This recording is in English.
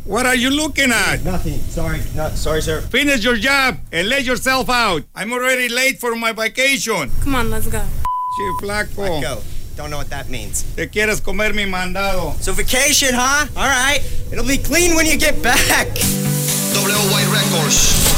What are you looking at? Nothing. Sorry, sir. Finish your job and let yourself out. I'm already late for my vacation. Come on, let's go. Che, flaco. Let go. Don't know what that means. Te quieres comer mi mandado. So vacation, huh? All right. It'll be clean when you get back. WY Records.